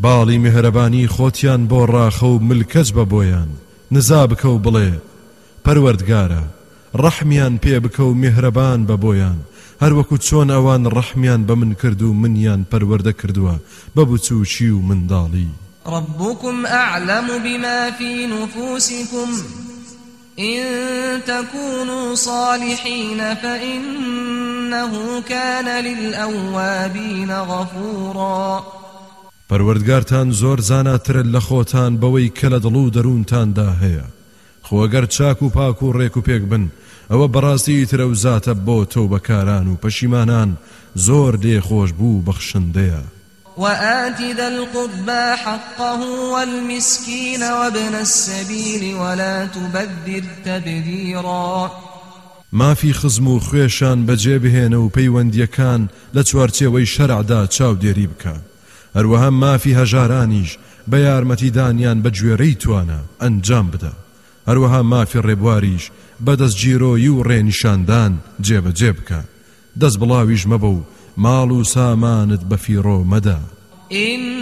باڵی میهرەبانی خۆتیان بۆ ڕاخە و ملکەج بە بۆیان نزا بکە و بڵێ پەروەردگارە ڕەحمیان پێ بکە و میهرەبان بە بۆیان هەروەکو چۆن ئەوان ڕەحمیان بە من کرد و منیان پەروەردە کردووە بە بچووچی و منداڵی. ربكم أعلم بما في نفوسكم إن تكونوا صالحين فإنه كان للأوابين غفورا. پەروەردگارتان زۆر زاناترە لە خۆتان بەوەی کە لە دڵ و دەروونتاندا هەیە. خۆگەر چاک و پاک و ڕێک و پێک بن ئەوە بەڕاستی ترە و زاتە بۆ تەوبەکاران و پەشیمانان زۆر لێخۆش بوو بەخشندەیە. وآت ذا القربى حقه والمسكين وابن السبيل ولا تبذر تبذيرا. مافی خزم و خوێشان بەجێ بهێنە و پەیوەندیەکان لە چوارچێوەی شەرعدا چاودێری بکە. هەروەها مافی هەژارانیش بە یارمەتیدانیان بە گوێرەی توانە ئەنجام بدە. هەروەها مافی ڕێبواریش بە دەستگیرۆیی و ڕێنیشاندان جێبەجێ بکە. دەست بڵاویش مەبە و ماڵ و سامانت بە فیڕۆ مەدە.